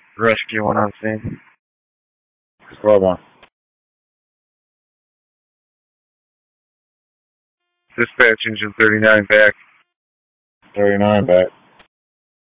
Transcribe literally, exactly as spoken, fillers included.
Rescue one on scene. twelve one. Dispatch engine thirty-nine back. thirty-nine back.